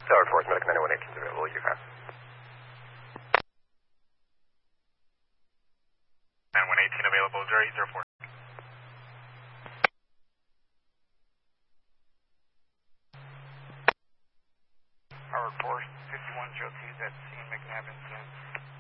Howard Force, Medic 9118 is available. You have. 9118 available, Jerry 04. Howard Force, 51 Joe T's at scene, McNabb incident.